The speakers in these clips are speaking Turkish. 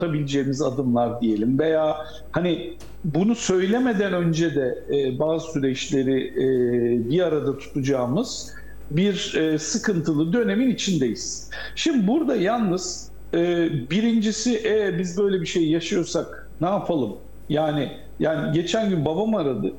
atabileceğimiz adımlar diyelim veya hani bunu söylemeden önce de bazı süreçleri bir arada tutacağımız bir sıkıntılı dönemin içindeyiz. Şimdi burada yalnız birincisi biz böyle bir şey yaşıyorsak ne yapalım? Yani geçen gün babam aradı.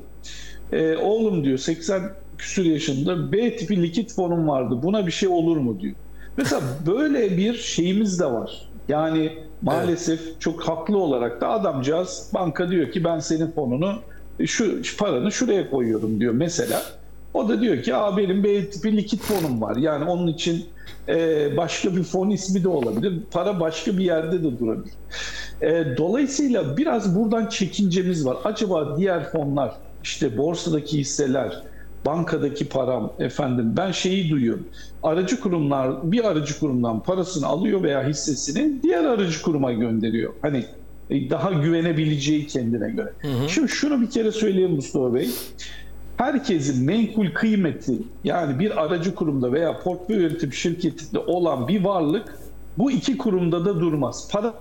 Oğlum diyor 80 küsur yaşında B tipi likit fonum vardı. Buna bir şey olur mu diyor. Mesela böyle bir şeyimiz de var. Yani maalesef çok haklı olarak da adamcağız banka diyor ki ben senin fonunu şu paranı şuraya koyuyorum diyor mesela. O da diyor ki benim B tipi likit fonum var. Yani onun için başka bir fon ismi de olabilir. Para başka bir yerde de durabilir. Dolayısıyla biraz buradan çekincemiz var. Acaba diğer fonlar, işte borsadaki hisseler, bankadaki param, ben şeyi duyuyorum. Aracı kurumlar bir aracı kurumdan parasını alıyor veya hissesini diğer aracı kuruma gönderiyor. Hani daha güvenebileceği kendine göre. Hı hı. Şimdi şunu bir kere söyleyeyim Mustafa Bey. Herkesin menkul kıymeti, yani bir aracı kurumda veya portföy yönetim şirketinde olan bir varlık bu iki kurumda da durmaz. Para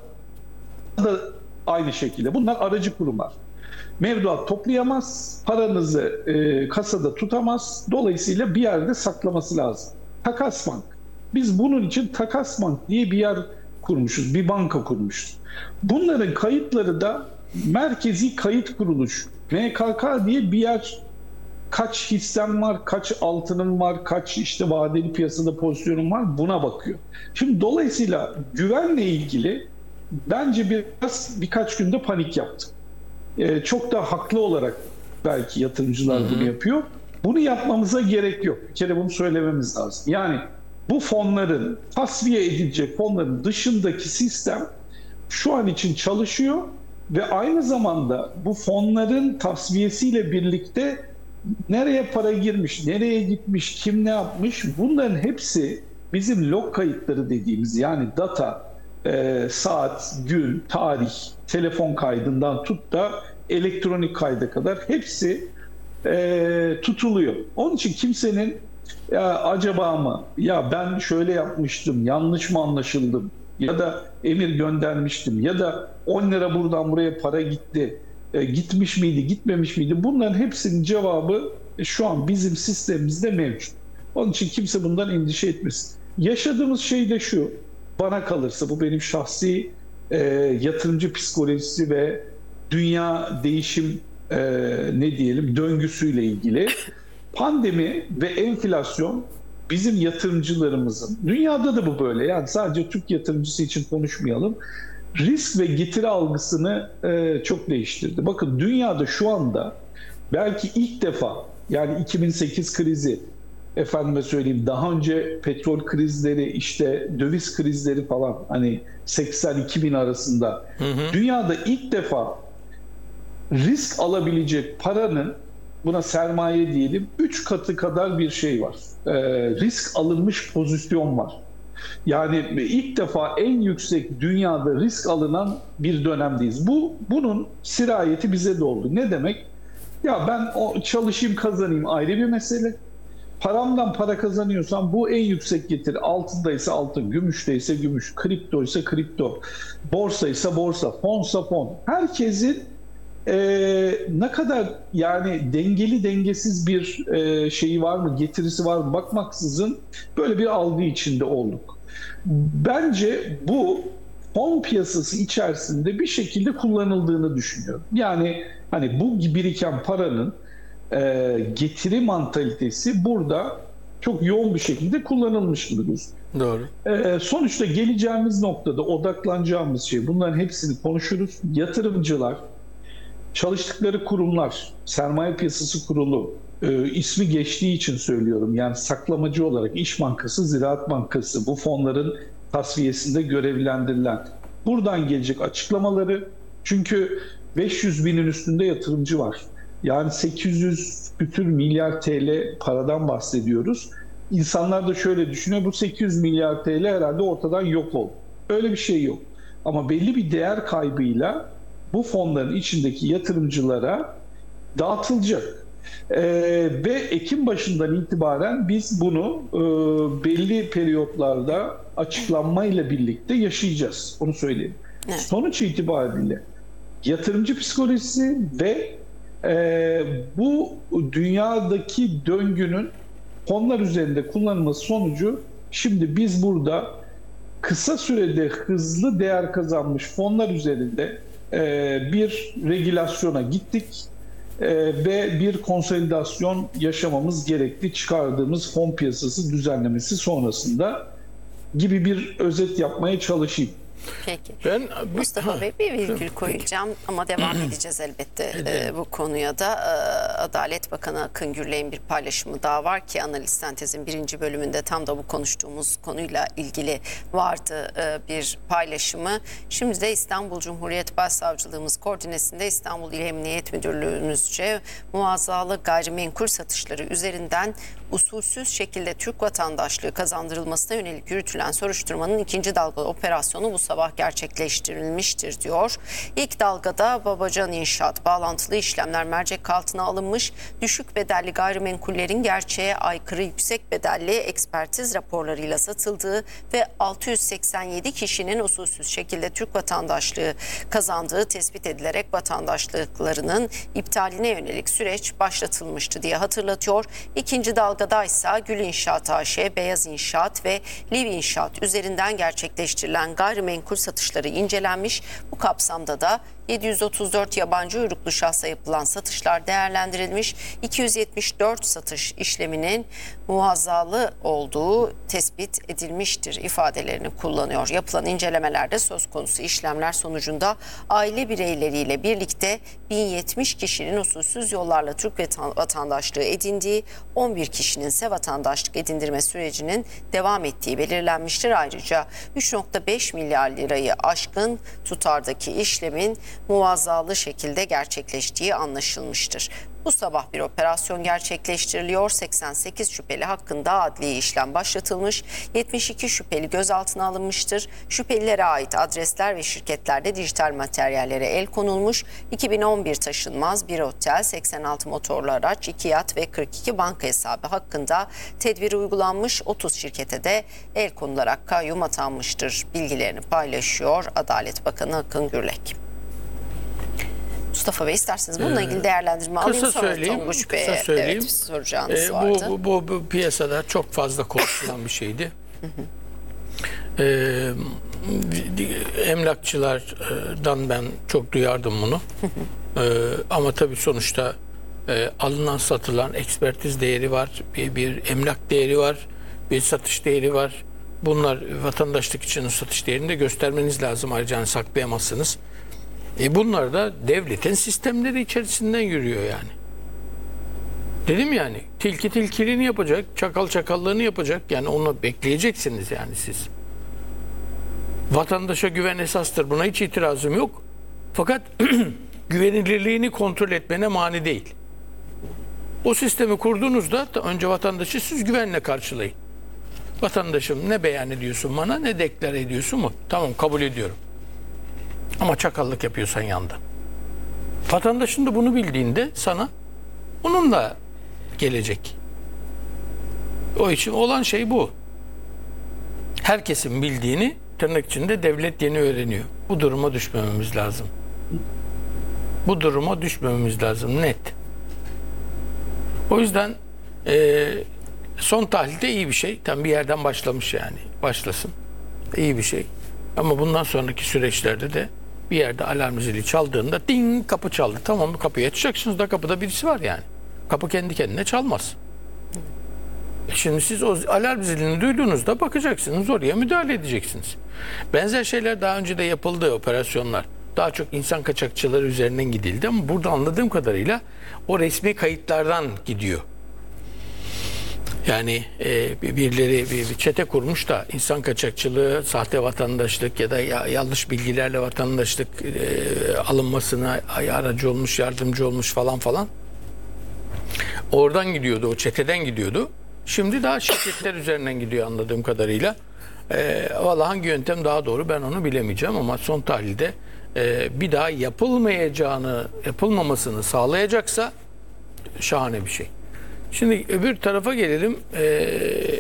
da aynı şekilde. Bunlar aracı kurumlar. Mevduat toplayamaz, paranızı kasada tutamaz. Dolayısıyla bir yerde saklaması lazım. Takas Bank. Biz bunun için Takas Bank diye bir yer kurmuşuz, bir banka kurmuşuz. Bunların kayıtları da Merkezi Kayıt Kuruluş, MKK diye bir yer. Kaç hissem var, kaç altınım var, kaç işte vadeli piyasada pozisyonum var, buna bakıyor. Şimdi dolayısıyla güvenle ilgili bence birkaç günde panik yaptık. Çok da haklı olarak belki yatırımcılar bunu yapıyor. Bunu yapmamıza gerek yok. Bir kere bunu söylememiz lazım. Yani bu fonların, tasfiye edilecek fonların dışındaki sistem şu an için çalışıyor ve aynı zamanda bu fonların tasfiyesiyle birlikte nereye para girmiş, nereye gitmiş, kim ne yapmış, bunların hepsi bizim log kayıtları dediğimiz, yani data, saat, gün, tarih, telefon kaydından tut da elektronik kayda kadar hepsi tutuluyor. Onun için kimsenin ya acaba mı, ya ben şöyle yapmıştım, yanlış mı anlaşıldım ya da emir göndermiştim ya da 10 lira buradan buraya para gitti, gitmiş miydi, gitmemiş miydi? Bunların hepsinin cevabı şu an bizim sistemimizde mevcut. Onun için kimse bundan endişe etmesin. Yaşadığımız şey de şu, bana kalırsa bu benim şahsi yatırımcı psikolojisi ve dünya değişim ne diyelim döngüsüyle ilgili. Pandemi ve enflasyon bizim yatırımcılarımızın, dünyada da bu böyle, yani sadece Türk yatırımcısı için konuşmayalım, risk ve getiri algısını çok değiştirdi. Bakın dünyada şu anda belki ilk defa, yani 2008 krizi, efendime söyleyeyim daha önce petrol krizleri, işte döviz krizleri falan, hani 80-2000 arasında dünyada ilk defa risk alabilecek paranın, buna sermaye diyelim, 3 katı kadar bir şey var. Risk alınmış pozisyon var. Yani ilk defa en yüksek dünyada risk alınan bir dönemdeyiz. Bunun sirayeti bize de oldu. Ne demek? Ya ben çalışayım kazanayım ayrı bir mesele. Paramdan para kazanıyorsam bu en yüksek getiri. Altındaysa altın, gümüşteyse gümüş, kriptoysa kripto, borsaysa borsa, fonsa fon. Herkesin ne kadar yani dengeli dengesiz bir şeyi var mı, getirisi var mı bakmaksızın böyle bir algı içinde olduk. Bence bu fon piyasası içerisinde bir şekilde kullanıldığını düşünüyorum. Yani hani bu biriken paranın getiri mantalitesi burada çok yoğun bir şekilde kullanılmış gibi gözüküyor. Doğru. Sonuçta geleceğimiz noktada odaklanacağımız şey, bunların hepsini konuşuruz. Yatırımcılar, çalıştıkları kurumlar, sermaye piyasası kurulu, ismi geçtiği için söylüyorum. Yani saklamacı olarak İş Bankası, Ziraat Bankası, bu fonların tasfiyesinde görevlendirilen. Buradan gelecek açıklamaları, çünkü 500 binin üstünde yatırımcı var. Yani 800 küsur milyar TL paradan bahsediyoruz. İnsanlar da şöyle düşünüyor, bu 800 milyar TL herhalde ortadan yok oldu. Öyle bir şey yok. Ama belli bir değer kaybıyla bu fonların içindeki yatırımcılara dağıtılacak. Ve Ekim başından itibaren biz bunu belli periyotlarda açıklanmayla birlikte yaşayacağız. Onu söyleyeyim. Evet. Sonuç itibariyle yatırımcı psikolojisi ve bu dünyadaki döngünün fonlar üzerinde kullanılması sonucu şimdi biz burada kısa sürede hızlı değer kazanmış fonlar üzerinde bir regülasyona gittik ve bir konsolidasyon yaşamamız gerekti çıkardığımız fon piyasası düzenlemesi sonrasında gibi bir özet yapmaya çalışayım. Peki. Mustafa Bey, bir virgül koyacağım ama devam edeceğiz elbette bu konuya da. Adalet Bakanı Akın Gürley'in bir paylaşımı daha var ki analiz sentezin 1. bölümünde tam da bu konuştuğumuz konuyla ilgili vardı bir paylaşımı. Şimdi de İstanbul Cumhuriyet Başsavcılığımız koordinesinde İstanbul İl Emniyet Müdürlüğümüzce muazzalı gayrimenkul satışları üzerinden usulsüz şekilde Türk vatandaşlığı kazandırılmasına yönelik yürütülen soruşturmanın 2. dalga operasyonu bu sabah gerçekleştirilmiştir diyor. İlk dalgada Babacan İnşaat bağlantılı işlemler mercek altına alınmış, düşük bedelli gayrimenkullerin gerçeğe aykırı yüksek bedelli ekspertiz raporlarıyla satıldığı ve 687 kişinin usulsüz şekilde Türk vatandaşlığı kazandığı tespit edilerek vatandaşlıklarının iptaline yönelik süreç başlatılmıştı diye hatırlatıyor. İkinci dalgada ise Gül İnşaat AŞ, Beyaz İnşaat ve Liv İnşaat üzerinden gerçekleştirilen gayrimenkul satışları incelenmiş. Bu kapsamda da 734 yabancı uyruklu şahsa yapılan satışlar değerlendirilmiş. 274 satış işleminin muazzalı olduğu tespit edilmiştir ifadelerini kullanıyor. Yapılan incelemelerde söz konusu işlemler sonucunda aile bireyleriyle birlikte 1070 kişinin usulsüz yollarla Türk vatandaşlığı edindiği, 11 kişinin ise vatandaşlık edindirme sürecinin devam ettiği belirlenmiştir. Ayrıca 3,5 milyar lirayı aşkın tutardaki işlemin muazzalı şekilde gerçekleştiği anlaşılmıştır. Bu sabah bir operasyon gerçekleştiriliyor. 88 şüpheli hakkında adli işlem başlatılmış. 72 şüpheli gözaltına alınmıştır. Şüphelilere ait adresler ve şirketlerde dijital materyallere el konulmuş. 2011 taşınmaz, bir otel, 86 motorlu araç, 2 yat ve 42 banka hesabı hakkında tedbir uygulanmış. 30 şirkete de el konularak kayyum atanmıştır bilgilerini paylaşıyor Adalet Bakanı Akın Gürlek. Mustafa Bey, isterseniz bununla ilgili değerlendirme alayım, sonra Tonguç Bey'e evet, soracağınız vardı. Bu piyasada çok fazla konuşulan bir şeydi. Emlakçılardan ben çok duyardım bunu. Ama tabii sonuçta alınan satılan ekspertiz değeri var, bir emlak değeri var, bir satış değeri var. Bunlar vatandaşlık için satış değerini de göstermeniz lazım. Ayrıca saklayamazsınız. Bunlar da devletin sistemleri içerisinden yürüyor yani. Dedim yani, tilki tilkiliğini yapacak, çakal çakallığını yapacak. Yani onu bekleyeceksiniz yani siz. Vatandaşa güven esastır. Buna hiç itirazım yok. Fakat güvenilirliğini kontrol etmene mani değil. O sistemi kurduğunuzda önce vatandaşı siz güvenle karşılayın. Vatandaşım, ne beyan ediyorsun bana, ne deklar ediyorsun mu? Tamam, kabul ediyorum. Ama çakallık yapıyorsan yandı. Vatandaşın da bunu bildiğinde sana onunla gelecek. O için olan şey bu. Herkesin bildiğini tırnak içinde devlet yeni öğreniyor. Bu duruma düşmememiz lazım. Bu duruma düşmememiz lazım, net. O yüzden son tahlilde iyi bir şey. Tam bir yerden başlamış yani. Başlasın. İyi bir şey. Ama bundan sonraki süreçlerde de bir yerde alarm zili çaldığında ding, kapı çaldı. Tamam mı, kapıyı açacaksınız da kapıda birisi var yani. Kapı kendi kendine çalmaz. Şimdi siz o alarm zilini duyduğunuzda bakacaksınız, oraya müdahale edeceksiniz. Benzer şeyler daha önce de yapıldı, operasyonlar. Daha çok insan kaçakçıları üzerinden gidildi ama burada anladığım kadarıyla o resmi kayıtlardan gidiyor. Yani birileri bir çete kurmuş da insan kaçakçılığı, sahte vatandaşlık ya da yanlış bilgilerle vatandaşlık alınmasına aracı olmuş, yardımcı olmuş falan falan. Oradan gidiyordu, o çeteden gidiyordu. Şimdi daha şirketler üzerinden gidiyor anladığım kadarıyla. Vallahi hangi yöntem daha doğru ben onu bilemeyeceğim ama son tahlilde bir daha yapılmamasını sağlayacaksa şahane bir şey. Şimdi öbür tarafa gelelim.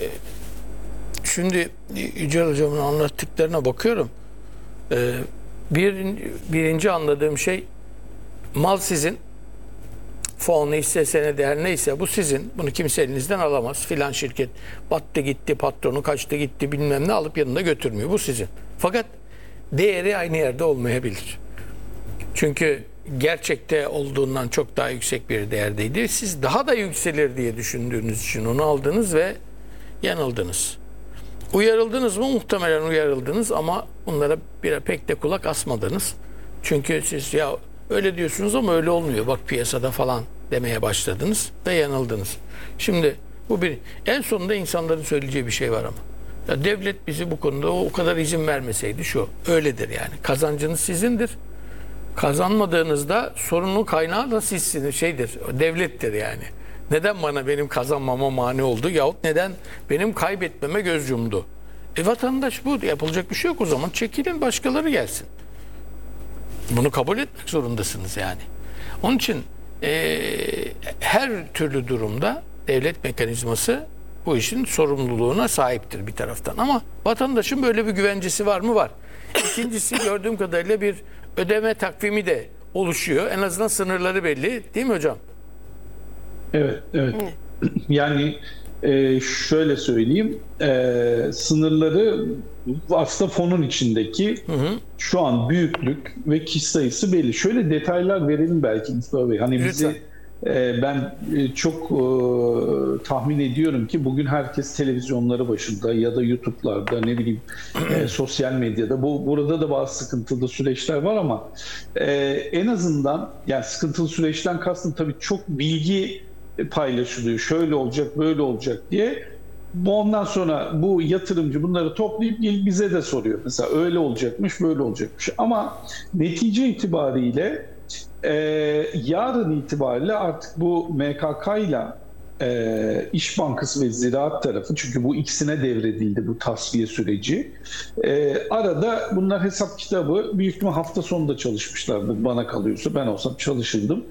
Şimdi Yücel Hocam'ın anlattıklarına bakıyorum. Birinci anladığım şey, mal sizin, fon, hisse senedi her neyse bu sizin. Bunu kimse elinizden alamaz. Filan şirket battı gitti, patronu kaçtı gitti bilmem ne alıp yanında götürmüyor. Bu sizin. Fakat değeri aynı yerde olmayabilir. Çünkü gerçekte olduğundan çok daha yüksek bir değerdeydi. Siz daha da yükselir diye düşündüğünüz için onu aldınız ve yanıldınız. Uyarıldınız mı? Muhtemelen uyarıldınız ama bunlara pek de kulak asmadınız. Çünkü siz ya öyle diyorsunuz ama öyle olmuyor. Bak piyasada falan demeye başladınız ve yanıldınız. Şimdi bu en sonunda insanların söyleyeceği bir şey var ama. Ya devlet bizi bu konuda o kadar izin vermeseydi şu. Öyledir yani. Kazancınız sizindir. Kazanmadığınızda sorunun kaynağı da sizsiniz, devlettir yani. Neden bana benim kazanmama mani oldu yahut neden benim kaybetmeme göz yumdu? Vatandaş bu. Yapılacak bir şey yok o zaman. Çekilin başkaları gelsin. Bunu kabul etmek zorundasınız yani. Onun için her türlü durumda devlet mekanizması bu işin sorumluluğuna sahiptir bir taraftan. Ama vatandaşın böyle bir güvencesi var mı? Var. İkincisi gördüğüm kadarıyla bir ödeme takvimi de oluşuyor. En azından sınırları belli. Değil mi hocam? Evet, evet. Yani şöyle söyleyeyim, sınırları aslında fonun içindeki şu an büyüklük ve kişi sayısı belli. Şöyle detaylar verelim belki Mustafa Bey. Hani bizi ben çok tahmin ediyorum ki bugün herkes televizyonları başında ya da YouTube'larda ne bileyim sosyal medyada burada da bazı sıkıntılı süreçler var ama en azından yani sıkıntılı süreçten kastım tabii çok bilgi paylaşılıyor. Şöyle olacak, böyle olacak diye. Ondan sonra bu yatırımcı bunları toplayıp bize de soruyor. Mesela öyle olacakmış, böyle olacakmış. Ama netice itibariyle yarın itibariyle artık bu MKK ile İş Bankası ve Ziraat tarafı, çünkü bu ikisine devredildi bu tasfiye süreci. Arada bunlar hesap kitabı büyük ihtimal hafta sonunda çalışmışlardı bana kalıyorsa. Ben olsam çalışırdım.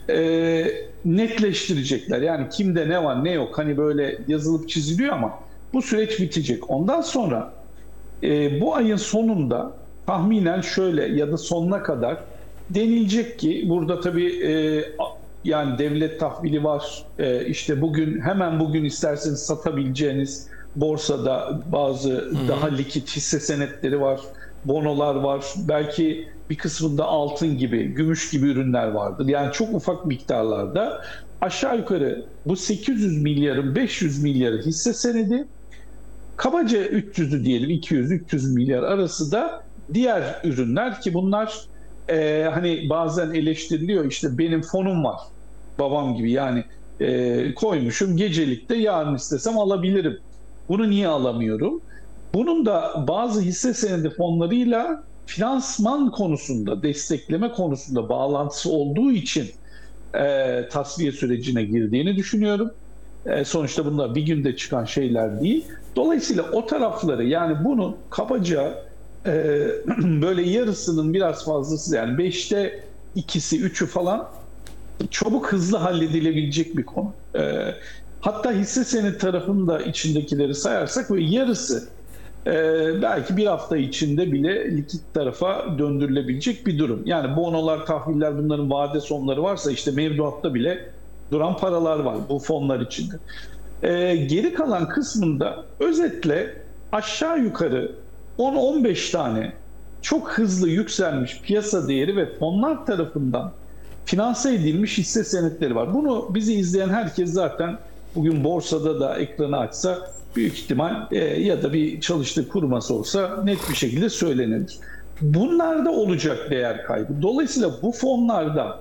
Netleştirecekler. Yani kimde ne var ne yok hani böyle yazılıp çiziliyor ama bu süreç bitecek. Ondan sonra bu ayın sonunda tahminen şöyle ya da sonuna kadar denilecek ki burada tabii yani devlet tahvili var. İşte hemen bugün isterseniz satabileceğiniz borsada bazı daha likit hisse senetleri var, bonolar var. Belki bir kısmında altın gibi, gümüş gibi ürünler vardır. Yani çok ufak miktarlarda aşağı yukarı bu 800 milyarın 500 milyarı hisse senedi, kabaca 300'ü diyelim 200-300 milyar arası da diğer ürünler ki bunlar hani bazen eleştiriliyor işte benim fonum var babam gibi yani koymuşum gecelikte yarın istesem alabilirim. Bunu niye alamıyorum? Bunun da bazı hisse senedi fonlarıyla finansman konusunda, destekleme konusunda bağlantısı olduğu için tasfiye sürecine girdiğini düşünüyorum. Sonuçta bunlar bir günde çıkan şeyler değil. Dolayısıyla o tarafları yani bunun kabaca böyle yarısının biraz fazlası yani 5'te 2'si 3'ü falan çabuk hızlı halledilebilecek bir konu. Hatta hisse senedi tarafında içindekileri sayarsak böyle yarısı belki bir hafta içinde bile likit tarafa döndürülebilecek bir durum. Yani bonolar, tahviller bunların vade sonları varsa işte mevduatta bile duran paralar var bu fonlar içinde. Geri kalan kısmında özetle aşağı yukarı 10-15 tane çok hızlı yükselmiş piyasa değeri ve fonlar tarafından finanse edilmiş hisse senetleri var. Bunu bizi izleyen herkes zaten bugün borsada da ekranı açsa büyük ihtimal ya da bir çalıştığı kurması olsa net bir şekilde söylenir. Bunlarda olacak değer kaybı. Dolayısıyla bu fonlarda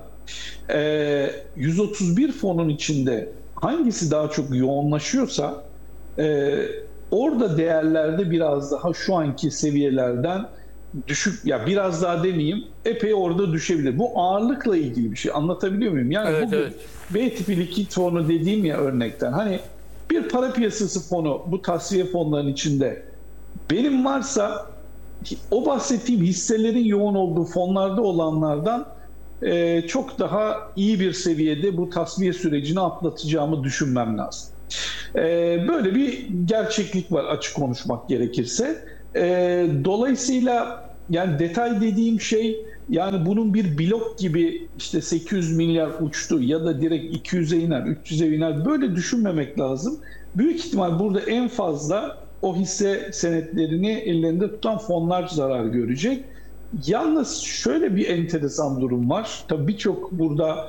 131 fonun içinde hangisi daha çok yoğunlaşıyorsa orada değerlerde biraz daha şu anki seviyelerden düşük ya biraz daha demeyeyim epey orada düşebilir. Bu ağırlıkla ilgili bir şey. Anlatabiliyor muyum? Yani evet, bugün evet. B tipi likit fonu dediğim ya örnekten hani bir para piyasası fonu bu tasfiye fonlarının içinde benim varsa o bahsettiğim hisselerin yoğun olduğu fonlarda olanlardan çok daha iyi bir seviyede bu tasfiye sürecini atlatacağımı düşünmem lazım. Böyle bir gerçeklik var açık konuşmak gerekirse. Dolayısıyla yani detay dediğim şey, yani bunun bir blok gibi işte 800 milyar uçtu ya da direkt 200'e iner, 300'e iner, böyle düşünmemek lazım. Büyük ihtimal burada en fazla o hisse senetlerini ellerinde tutan fonlar zarar görecek. Yalnız şöyle bir enteresan durum var. Tabii birçok burada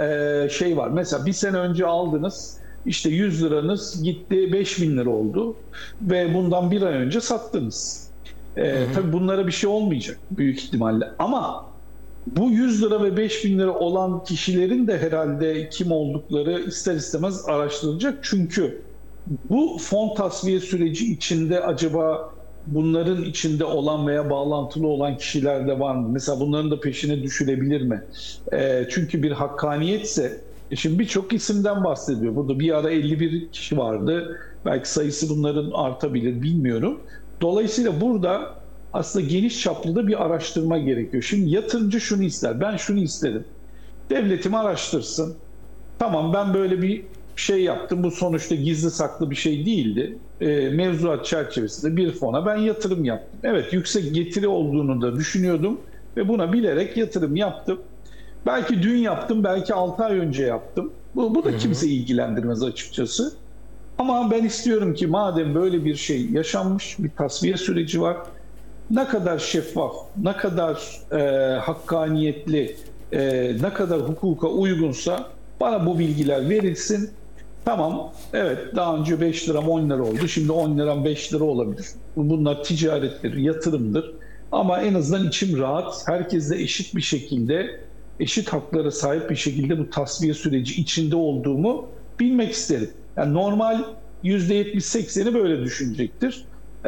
şey var. Mesela bir sene önce aldınız, işte 100 liranız gitti 5.000 lira oldu ve bundan bir ay önce sattınız. Tabii bunlara bir şey olmayacak büyük ihtimalle. Ama bu 100 lira ve 5.000 lira olan kişilerin de herhalde kim oldukları ister istemez araştırılacak. Çünkü bu fon tasfiye süreci içinde acaba bunların içinde olan veya bağlantılı olan kişiler de var mı? Mesela bunların da peşine düşülebilir mi? Çünkü bir hakkaniyetse, şimdi birçok isimden bahsediyor. Burada bir ara 51 kişi vardı. Belki sayısı bunların artabilir, bilmiyorum. Dolayısıyla burada aslında geniş çaplı da bir araştırma gerekiyor. Şimdi yatırımcı şunu ister, ben şunu isterim. Devletim araştırsın. Tamam, ben böyle bir şey yaptım. Bu sonuçta gizli saklı bir şey değildi. Mevzuat çerçevesinde bir fona ben yatırım yaptım. Evet, yüksek getiri olduğunu da düşünüyordum ve buna bilerek yatırım yaptım. Belki dün yaptım, belki 6 ay önce yaptım. Bu da kimseyi ilgilendirmez açıkçası. Ama ben istiyorum ki madem böyle bir şey yaşanmış, bir tasfiye süreci var, ne kadar şeffaf, ne kadar hakkaniyetli, ne kadar hukuka uygunsa bana bu bilgiler verilsin. Tamam, evet, daha önce 5 liram 10 lira oldu. Şimdi 10 liram 5 lira olabilir. Bunlar ticarettir, yatırımdır. Ama en azından içim rahat. Herkes de eşit bir şekilde, eşit haklara sahip bir şekilde bu tasfiye süreci içinde olduğumu bilmek isterim. Yani normal %70-80'i böyle düşünecektir.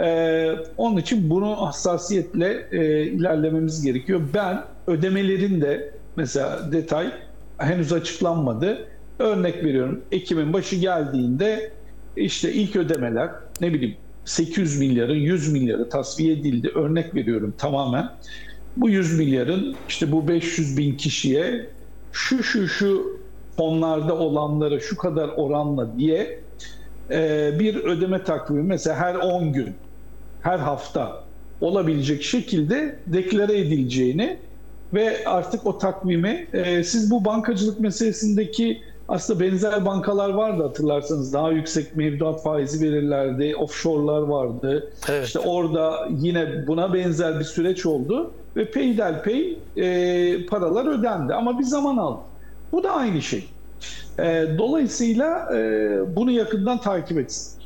Onun için bunu hassasiyetle ilerlememiz gerekiyor. Ben ödemelerin de mesela detay henüz açıklanmadı. Örnek veriyorum, Ekim'in başı geldiğinde işte ilk ödemeler, ne bileyim 800 milyarın 100 milyarı tasfiye edildi. Örnek veriyorum tamamen. Bu 100 milyarın işte bu 500 bin kişiye şu fonlarda olanlara şu kadar oranla diye bir ödeme takvimi, mesela her 10 gün, her hafta olabilecek şekilde deklare edileceğini ve artık o takvimi siz bu bankacılık meselesindeki aslında benzer bankalar vardı, hatırlarsanız daha yüksek mevduat faizi verirlerdi, offshore'lar vardı. Evet. İşte orada yine buna benzer bir süreç oldu ve peyderpey paralar ödendi ama bir zaman aldı. Bu da aynı şey. Dolayısıyla bunu yakından takip etsin.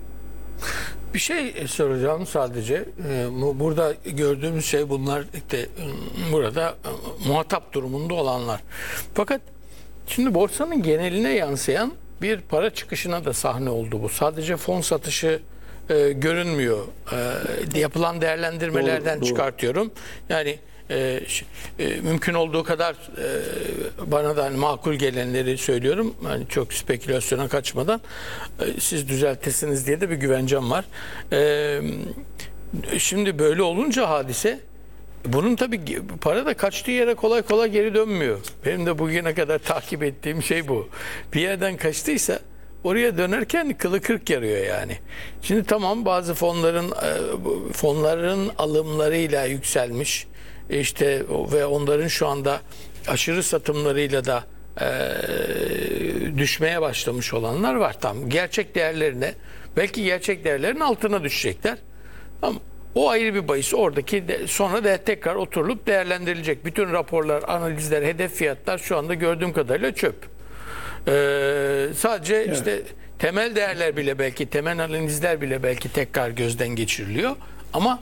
Bir şey soracağım sadece. Burada gördüğümüz şey bunlar işte burada muhatap durumunda olanlar. Fakat şimdi borsanın geneline yansıyan bir para çıkışına da sahne oldu bu. Sadece fon satışı görünmüyor. Yapılan değerlendirmelerden doğru. Çıkartıyorum. Yani mümkün olduğu kadar bana da hani makul gelenleri söylüyorum. Hani çok spekülasyona kaçmadan siz düzeltirsiniz diye de bir güvencem var. Şimdi böyle olunca hadise, bunun tabii para da kaçtığı yere kolay kolay geri dönmüyor. Benim de bugüne kadar takip ettiğim şey bu. Bir yerden kaçtıysa oraya dönerken kılı kırk yarıyor yani. Şimdi tamam, bazı fonların alımlarıyla yükselmiş işte ve onların şu anda aşırı satımlarıyla da düşmeye başlamış olanlar var. Tam gerçek değerlerine, belki gerçek değerlerin altına düşecekler. Ama o ayrı bir bahis. Oradaki sonra da tekrar oturulup değerlendirilecek. Bütün raporlar, analizler, hedef fiyatlar şu anda gördüğüm kadarıyla çöp. Sadece evet, işte temel değerler bile, belki temel analizler bile belki tekrar gözden geçiriliyor. Ama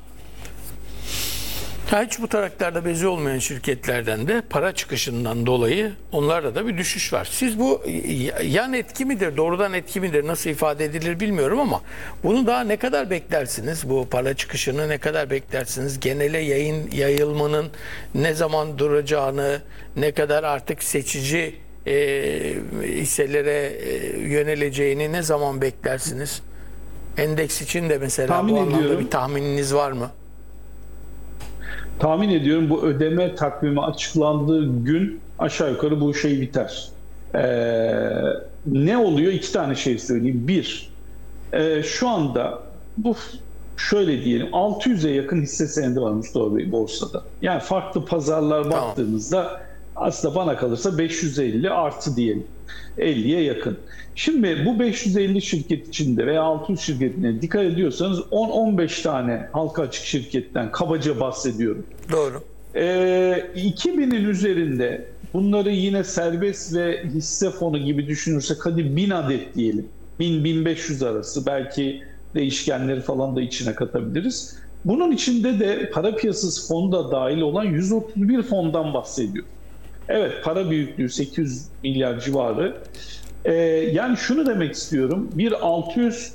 hiç bu taraklarda bezi olmayan şirketlerden de para çıkışından dolayı onlarda da bir düşüş var. Siz bu yan etki midir, doğrudan etki midir, nasıl ifade edilir bilmiyorum ama bunu daha ne kadar beklersiniz? Bu para çıkışını ne kadar beklersiniz? Genele yayılmanın ne zaman duracağını, ne kadar artık seçici hisselere yöneleceğini ne zaman beklersiniz? Endeks için de mesela tahmin bu anlamda bir tahmininiz var mı? Tahmin ediyorum bu ödeme takvimi açıklandığı gün aşağı yukarı bu şey biter. Ne oluyor? İki tane şey söyleyeyim. Bir, şu anda bu şöyle diyelim 600'e yakın hisse senedi var Mustafa Bey borsada. Yani farklı pazarlar baktığımızda aslında bana kalırsa 550 artı diyelim. 50'ye yakın. Şimdi bu 550 şirket içinde veya 600 şirketine dikkat ediyorsanız 10-15 tane halka açık şirketten kabaca bahsediyorum. Doğru. 2000'in üzerinde bunları yine serbest ve hisse fonu gibi düşünürsek hadi 1000 adet diyelim. 1000-1500 arası, belki değişkenleri falan da içine katabiliriz. Bunun içinde de para piyasası fonu da dahil olan 131 fondan bahsediyor. Evet, para büyüklüğü 800 milyar civarı. Yani şunu demek istiyorum. Bir 600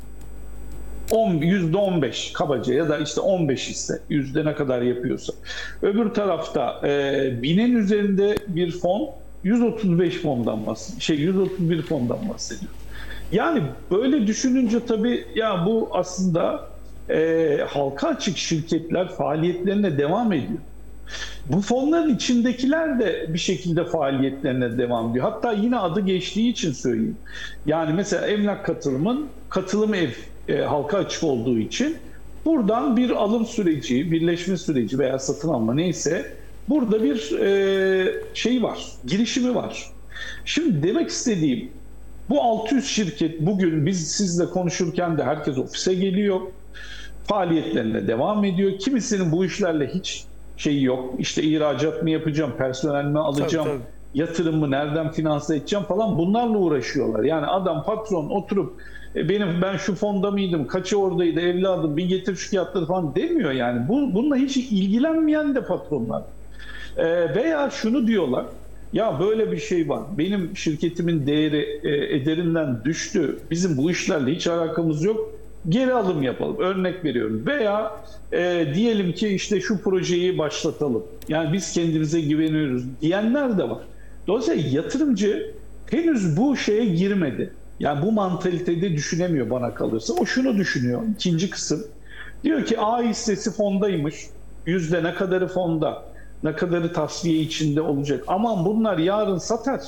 %15 kabaca ya da işte 15 hisse, yüzde ne kadar yapıyorsa. Öbür tarafta 1000'in üzerinde bir fon 135 fondan bahsediyor. 131 fondan bahsediyor. Yani böyle düşününce tabii ya bu aslında halka açık şirketler faaliyetlerine devam ediyor. Bu fonların içindekiler de bir şekilde faaliyetlerine devam ediyor. Hatta yine adı geçtiği için söyleyeyim. Yani mesela Emlak Katılım'ın katılım ev halka açık olduğu için buradan bir alım süreci, birleşme süreci veya satın alma neyse burada bir şey var, girişimi var. Şimdi demek istediğim bu 600 şirket bugün biz sizle konuşurken de herkes ofise geliyor, faaliyetlerine devam ediyor. Kimisinin bu işlerle hiç şeyi yok. İşte ihracat mı yapacağım, personel mi alacağım, tabii. Yatırım mı, nereden finanse edeceğim falan, bunlarla uğraşıyorlar. Yani adam, patron oturup ben şu fonda mıydım, kaçı oradaydı evladım, bir getir şu kağıtları falan demiyor yani. Bununla hiç ilgilenmeyen de patronlar. Veya şunu diyorlar, ya böyle bir şey var, benim şirketimin değeri ederinden düştü, bizim bu işlerle hiç alakamız yok, geri alım yapalım. Örnek veriyorum. Veya diyelim ki işte şu projeyi başlatalım. Yani biz kendimize güveniyoruz diyenler de var. Dolayısıyla yatırımcı henüz bu şeye girmedi. Yani bu mantalitede düşünemiyor bana kalırsa. O şunu düşünüyor. İkinci kısım. Diyor ki A hissesi fondaymış. Yüzde ne kadarı fonda, ne kadarı tasfiye içinde olacak. Aman bunlar yarın satar.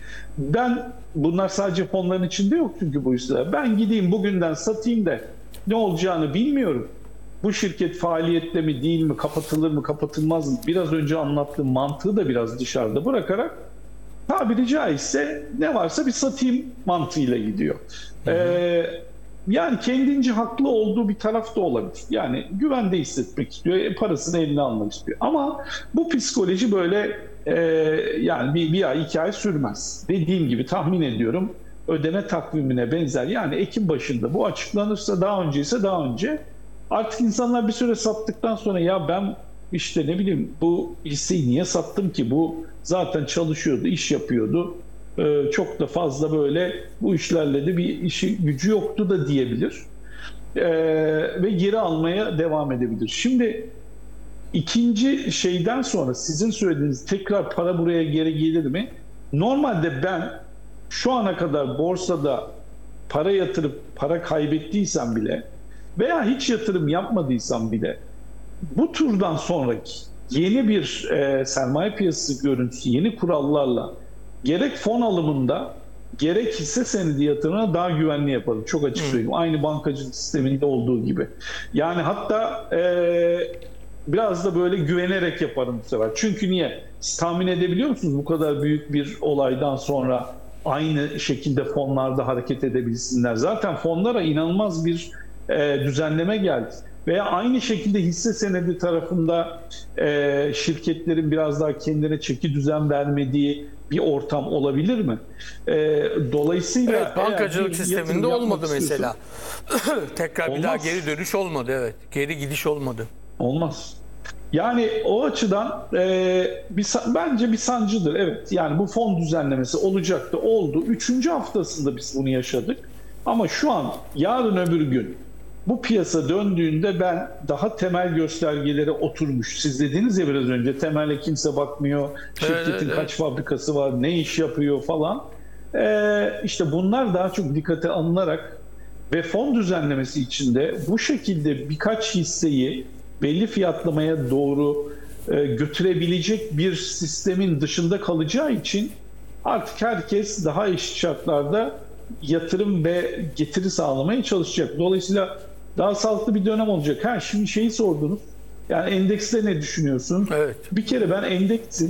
Bunlar sadece fonların içinde yok çünkü bu hisseler. Ben gideyim bugünden satayım da ne olacağını bilmiyorum. Bu şirket faaliyette mi değil mi, kapatılır mı kapatılmaz mı? Biraz önce anlattığım mantığı da biraz dışarıda bırakarak tabiri caizse ne varsa bir satayım mantığıyla gidiyor. Yani kendince haklı olduğu bir taraf da olabilir. Yani güvende hissetmek istiyor, parasını eline almak istiyor. Ama bu psikoloji böyle yani bir ay, 2 ay sürmez. Dediğim gibi tahmin ediyorum ödeme takvimine benzer. Yani Ekim başında bu açıklanırsa, daha önce ise daha önce, artık insanlar bir süre sattıktan sonra ya ben işte ne bileyim bu hisseyi niye sattım ki, bu zaten çalışıyordu, iş yapıyordu. Çok da fazla böyle bu işlerle de bir işi gücü yoktu da diyebilir. Ve geri almaya devam edebilir. Şimdi ikinci şeyden sonra sizin söylediğiniz tekrar para buraya geri gelir mi? Normalde ben şu ana kadar borsada para yatırıp para kaybettiysem bile veya hiç yatırım yapmadıysam bile bu turdan sonraki yeni bir sermaye piyasası görüntüsü, yeni kurallarla gerek fon alımında gerek hisse senedi yatırımına daha güvenli yaparım. Çok açık söyleyeyim. Aynı bankacılık sisteminde olduğu gibi. Yani hatta biraz da böyle güvenerek yaparım bu sefer. Çünkü niye? Siz tahmin edebiliyor musunuz bu kadar büyük bir olaydan sonra aynı şekilde fonlarda hareket edebilsinler? Zaten fonlara inanılmaz bir düzenleme geldi. Veya aynı şekilde hisse senedi tarafında şirketlerin biraz daha kendine çeki düzen vermediği bir ortam olabilir mi? Dolayısıyla evet, bankacılık sisteminde olmadı mesela. Tekrar olmaz. Bir daha geri dönüş olmadı, evet. Geri gidiş olmadı. Olmaz. Yani o açıdan bence bir sancıdır. Evet, yani bu fon düzenlemesi olacaktı, oldu. 3. haftasında biz bunu yaşadık. Ama şu an, yarın öbür gün bu piyasa döndüğünde ben daha temel göstergeleri oturmuş. Siz dediniz ya biraz önce, temelde kimse bakmıyor. Şirketin kaç fabrikası var, ne iş yapıyor falan. İşte bunlar daha çok dikkate alınarak ve fon düzenlemesi içinde bu şekilde birkaç hisseyi belli fiyatlamaya doğru götürebilecek bir sistemin dışında kalacağı için artık herkes daha eşit şartlarda yatırım ve getiri sağlamaya çalışacak. Dolayısıyla daha sağlıklı bir dönem olacak. Şimdi şeyi sordunuz. Yani endekste ne düşünüyorsun? Evet. Bir kere ben endeksin